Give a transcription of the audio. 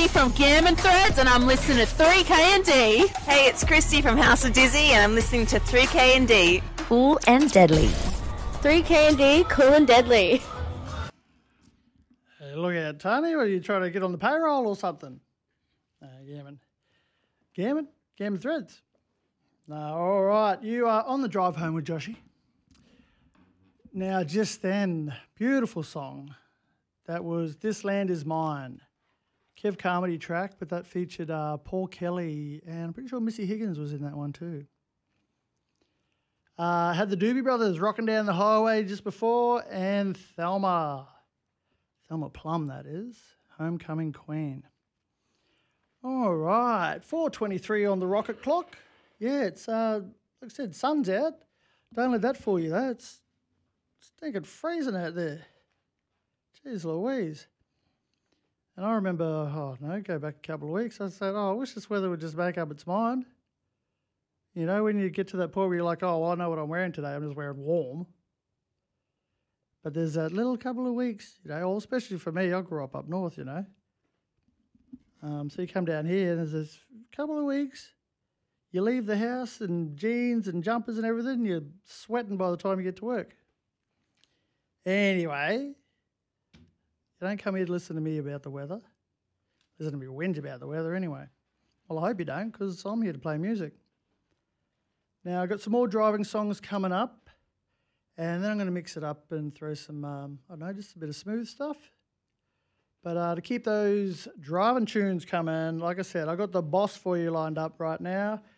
Tani from Gammon Threads, and I'm listening to 3K&D. Hey, it's Christy from House of Dizzy, and I'm listening to 3K&D. Cool and deadly. 3K&D, cool and deadly. Hey, look out, Tony. Are you trying to get on the payroll or something? Gammon Threads. No, all right. You are on the drive home with Joshy. Now, just then, beautiful song. That was This Land Is Mine. Kev Carmody track, but that featured Paul Kelly, and I'm pretty sure Missy Higgins was in that one too. Had the Doobie Brothers Rocking Down the Highway just before, and Thelma Plum, that is, Homecoming Queen. All right, 4:23 on the rocket clock. Yeah, it's, like I said, sun's out. Don't let that fool you, though. It's stinking freezing out there. Jeez Louise. And I remember, go back a couple of weeks, I said, I wish this weather would just make up its mind. You know, when you get to that point where you're like, well, I know what I'm wearing today, I'm just wearing warm. But there's that little couple of weeks, especially for me, I grew up north, So you come down here and there's this couple of weeks, you leave the house in jeans and jumpers and everything, and you're sweating by the time you get to work. Anyway, you don't come here to listen to me about the weather. Listen to me whinge about the weather anyway. Well, I hope you don't, because I'm here to play music. Now, I've got some more driving songs coming up, and then I'm going to mix it up and throw some, just a bit of smooth stuff. But to keep those driving tunes coming, like I said, I've got the boss for you lined up right now.